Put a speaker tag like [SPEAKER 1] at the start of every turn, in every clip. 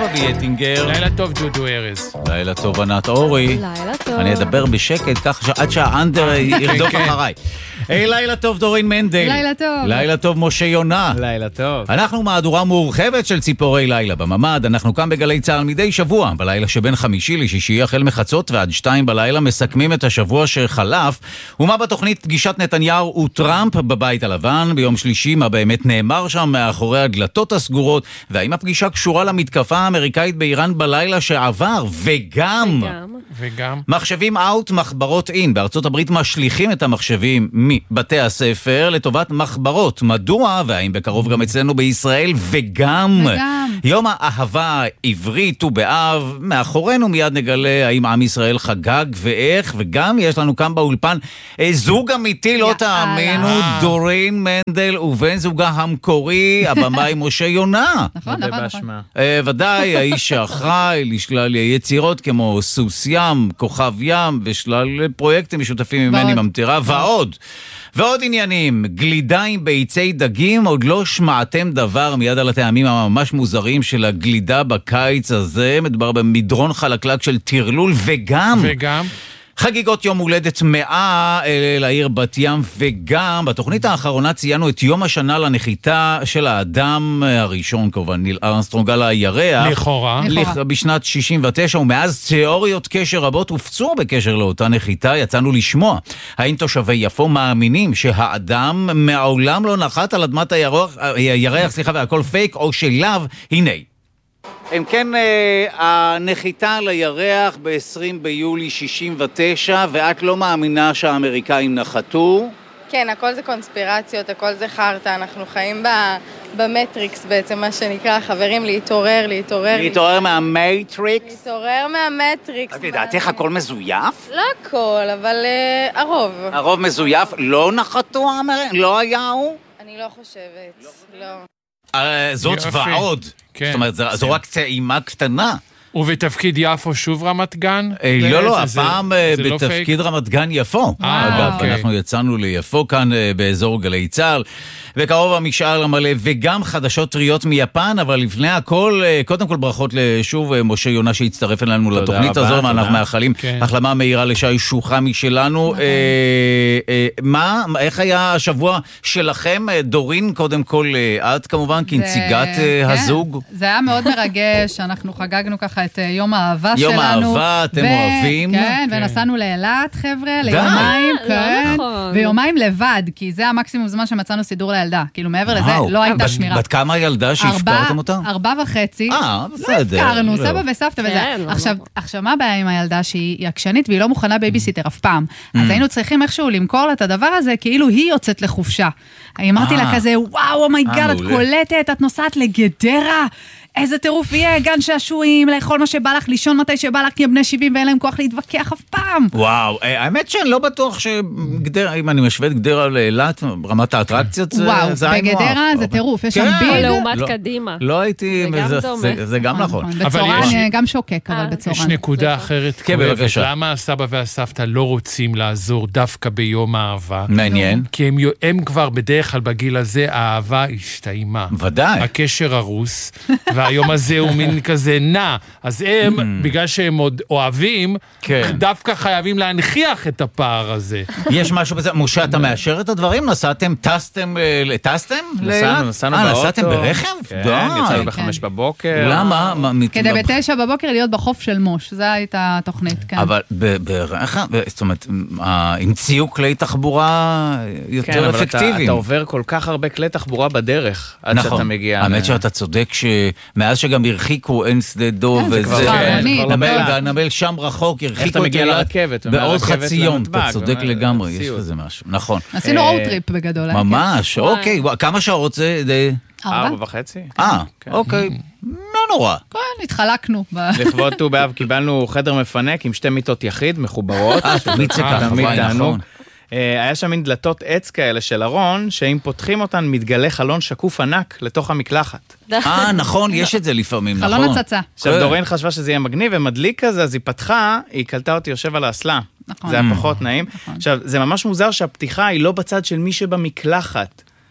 [SPEAKER 1] אבי יטינגר.
[SPEAKER 2] לילה טוב ג'ודו ארז.
[SPEAKER 1] לילה טוב ענת אורי.
[SPEAKER 3] לילה טוב.
[SPEAKER 1] אני אדבר בשקט כך עד שהאנדר ירדוף אחריי. לילה טוב דורין מנדל.
[SPEAKER 3] לילה טוב.
[SPEAKER 1] לילה טוב משה יונה.
[SPEAKER 4] לילה טוב.
[SPEAKER 1] אנחנו מהדורה מורחבת של ציפורי לילה בממד. אנחנו כאן בגלי צהל מדי שבוע, בלילה שבין חמישי לשישי החל מחצות ועד 2 בלילה מסכמים את השבוע שחלף. ומה בתוכנית פגישת נתניהו וטראמפ בבית הלבן ביום שלישי, מה באמת נאמר שם מאחורי הדלתות הסגורות, והאם הפגישה קשורה למתקפה האמריקאית באיראן בלילה שעבר, וגם מחשבים אאוט, מחברות אין. בארצות הברית משליכים את המחשבים מבתי הספר לטובת מחברות. מדוע? והאם בקרוב גם אצלנו בישראל? וגם יום האהבה העברית ובאב מאחורינו. מיד נגלה האם עם ישראל חגג ואיך. וגם יש לנו כאן באולפן זוג אמיתי, לא תאמינו, דורין מנדל ובן זוגה המקורי הבמאי משה יונה.
[SPEAKER 3] נכון.
[SPEAKER 1] ודאי, האיש האחראי לשלל יצירות כמו סוס ים, כוכב ים ושלל פרויקטים משותפים ממני ממטירה ועוד עניינים. גלידה עם ביצי דגים, עוד לא שמעתם דבר. מיד על הטעמים הממש מוזרים של הגלידה בקיץ הזה. מדובר במדרון חלקלק של טרלול וגם חגיגות יום הולדת 100 לעיר בת ים, וגם בתוכנית האחרונה ציינו את יום השנה לנחיתה של האדם הראשון, כמובן ניל ארמסטרונג על הירח.
[SPEAKER 2] לכאורה.
[SPEAKER 1] בשנת 69, ומאז תיאוריות קשר רבות הופצו בקשר לאותה נחיתה. יצאנו לשמוע האם תושבי יפו מאמינים שהאדם מעולם לא נחת על אדמת הירח, והכל פייק, או שלאו. הנה. אם כן, הנחיתה לירח ב-20 ביולי 69, ואת לא מאמינה שהאמריקאים נחתו?
[SPEAKER 5] כן, הכל זה קונספירציות, הכל זה חרטה, אנחנו חיים במטריקס בעצם, מה שנקרא, חברים, להתעורר.
[SPEAKER 1] להתעורר מהמטריקס?
[SPEAKER 5] להתעורר מהמטריקס.
[SPEAKER 1] את לדעתך הכל מזויף?
[SPEAKER 5] לא הכל, אבל הרוב.
[SPEAKER 1] הרוב מזויף? לא נחתו האמריקאים? לא היה הוא?
[SPEAKER 5] אני לא חושבת, לא.
[SPEAKER 1] זאת ועוד. זאת אומרת, זו רק טעימה קטנה.
[SPEAKER 2] ובתפקיד יפו שוב רמת גן?
[SPEAKER 1] לא, הפעם בתפקיד רמת גן יפו. אגב, אנחנו יצאנו ליפו כאן באזור גלי צהל, וקרוב המשאל המלא, וגם חדשות טריות מיפן. אבל לפני הכל, קודם כל ברכות לשוב משה יונה שהצטרף אלינו לתוכנית הזו, ואנחנו מאחלים החלמה מהירה לשי שוחמי שלנו. איך היה השבוע שלכם, דורין? קודם כל את כמובן כנציגת הזוג.
[SPEAKER 3] זה היה מאוד מרגש, אנחנו חגגנו ככה את יום האהבה שלנו.
[SPEAKER 1] יום האהבה, אתם אוהבים.
[SPEAKER 3] כן, ונסענו לאילת, חבר'ה, ליומיים, כן. ויומיים לבד, כי זה המקסימום זמן שמצאנו סידור לילדה. כאילו מעבר לזה לא הייתה שמירה.
[SPEAKER 1] בת כמה הילדה שהפקרתם אותה?
[SPEAKER 3] 4.5.
[SPEAKER 1] בסדר.
[SPEAKER 3] לא הפקרנו, סבא וסבתא וזה. עכשיו, מה הבעיה עם הילדה שהיא עקשנית והיא לא מוכנה בייביסיטר אף פעם? אז היינו צריכים איכשהו למכור לה את הדבר הזה, כאילו היא יוצאת לחופשה. אמרתי לה כזה, וואו, אומייגאד, את קולטת, את נוסעת לגדרה, איזה טירוף יהיה, גן שעשועים, לאכול מה שבא לך, לישון מתי שבא לך, כי הם בני 70 ואין להם כוח להתווכח אף פעם.
[SPEAKER 1] וואו, האמת שאני לא בטוח שגדרה, אם אני משווה את גדרה לאילת, רמת האטרקציות זה...
[SPEAKER 3] וואו, בגדרה זה טירוף, יש שם ביג.
[SPEAKER 6] לעומת קדימה.
[SPEAKER 1] לא הייתי... זה גם נכון.
[SPEAKER 3] בצורן גם שוקק, אבל בצורן.
[SPEAKER 2] יש נקודה אחרת כואבת. למה הסבא והסבתא לא רוצים לעזור דווקא ביום האהבה?
[SPEAKER 1] מעניין.
[SPEAKER 2] כי הם כבר בדרך כלל בגיל הזה, האהבה השתיימה.
[SPEAKER 1] ודאי.
[SPEAKER 2] הקשר הרוס, והיום הזה הוא מין כזה נע. אז הם, בגלל שהם עוד אוהבים, דווקא חייבים להנחיח את הפער הזה.
[SPEAKER 1] יש משהו בזה, משה, אתה מאשר את הדברים? נסעתם, טסתם?
[SPEAKER 4] נסענו באוטו.
[SPEAKER 1] נסעתם ברכב?
[SPEAKER 4] כן, יצאנו ב5 בבוקר.
[SPEAKER 1] למה?
[SPEAKER 3] כדי ב9 בבוקר להיות בחוף של מוש, זו הייתה התוכנית, כן.
[SPEAKER 1] אבל ברכב, זאת אומרת, המציאו כלי תחבורה יותר אפקטיביים.
[SPEAKER 4] אתה עובר כל כך הרבה כלי תחבורה בדרך, עד שאתה מגיע.
[SPEAKER 1] האמת שאתה צודק מאז שגם הרחיקו אין שדה דוב וזה, והנמל שם רחוק, הרחיקו את אילת בעוד חצי יום, אתה צודק לגמרי, יש לזה משהו, נכון.
[SPEAKER 3] עשינו אוטריפ בגדול.
[SPEAKER 1] ממש, אוקיי, כמה שעות זה?
[SPEAKER 4] 4.5.
[SPEAKER 1] אוקיי, לא נורא.
[SPEAKER 3] כן, התחלקנו.
[SPEAKER 4] לכבוד ט"ו באב קיבלנו חדר מפנק עם 2 מיטות יחיד מחוברות.
[SPEAKER 1] תמיד זה ככה, נכון.
[SPEAKER 4] היה שם מין דלתות עץ כאלה של ארון, שאם פותחים אותן מתגלה חלון שקוף ענק לתוך המקלחת.
[SPEAKER 1] נכון, יש את זה לפעמים, נכון.
[SPEAKER 3] חלון הצצה.
[SPEAKER 4] עכשיו דורין חשבה שזה יהיה מגניב ומדליק כזה, אז היא פתחה, היא קלטה אותי יושב על האסלה. זה היה פחות נעים. עכשיו, זה ממש מוזר שהפתיחה היא לא בצד של מי שבמקלחת.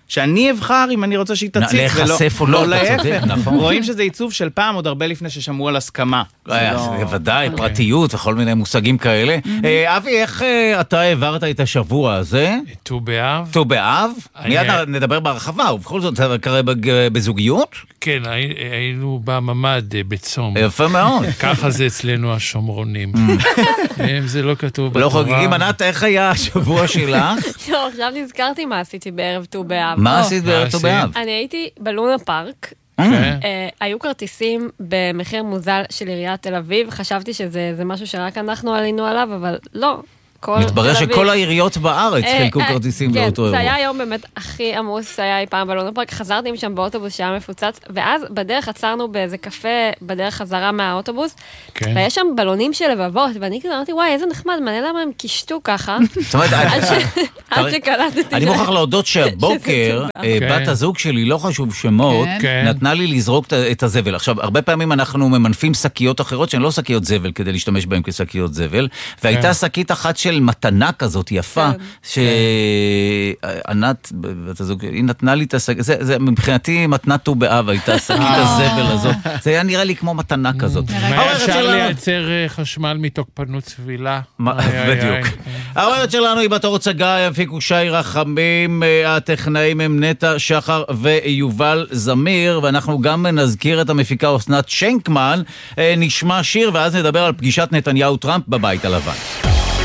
[SPEAKER 4] שאני אבחר אם אני רוצה שהיא תציץ,
[SPEAKER 1] להיחשף או לא,
[SPEAKER 4] להפך. רואים שזה עיצוב של פעם עוד הרבה לפני ששמעו על הסכמה.
[SPEAKER 1] בוודאי, פרטיות וכל מיני מושגים כאלה. אבי, איך אתה העברת את השבוע הזה?
[SPEAKER 2] ט"ו באב.
[SPEAKER 1] ט"ו באב? מיד נדבר בהרחבה, ובכל זאת אתה קרא בזוגיות?
[SPEAKER 2] כן, היינו בממד בצום.
[SPEAKER 1] יפה מאוד.
[SPEAKER 2] ככה זה אצלנו השומרונים. זה לא כתוב בתורה.
[SPEAKER 1] לא חוגגים, ענת, איך היה השבוע שלך?
[SPEAKER 6] לא, עכשיו נזכרתי מה עשיתי בערב ט"ו באב.
[SPEAKER 1] מה עשית בערב ט"ו באב?
[SPEAKER 6] אני הייתי בלונה פארק. היו כרטיסים במחיר מוזל של עיריית תל אביב, חשבתי שזה משהו שרק אנחנו עלינו עליו, אבל לא.
[SPEAKER 1] מתברר שכל העיריות בארץ חילקו כרטיסים באותו אירוע.
[SPEAKER 6] זה היה היום באמת הכי עמוס שהיה אי פעם בלונה פארק, חזרתי משם באוטובוס שהיה מפוצץ, ואז בדרך עצרנו באיזה קפה בדרך חזרה מהאוטובוס, ויש שם בלונים של לבבות, ואני כאילו אמרתי, וואי, איזה נחמד, מעניין למה הם קישטו ככה, עד שקלטתי.
[SPEAKER 1] אני מוכרח להודות שהבוקר, בת הזוג שלי, לא חשוב שמות, נתנה לי לזרוק את הזבל. עכשיו, הרבה פעמים אנחנו ממנפים שקיות אחרות, שהן לא שקיות זבל, כדי להשתמש בהן כשקיות זבל, והייתה שקית אחת של מתנה כזאת יפה, שענת, היא נתנה לי את השקית, זה מבחינתי מתנת ט"ו באב, הייתה שקית הזבל הזאת, זה היה נראה לי כמו מתנה כזאת.
[SPEAKER 2] מה אפשר לייצר חשמל מתוקפנות סבילה?
[SPEAKER 1] בדיוק. העובדת שלנו היא בתור צגה, יפיקו שי רחמים, הטכנאים הם נטע שחר ויובל זמיר, ואנחנו גם נזכיר את המפיקה אסנת שנקמן, נשמע שיר ואז נדבר על פגישת נתניהו טראמפ בבית הלבן.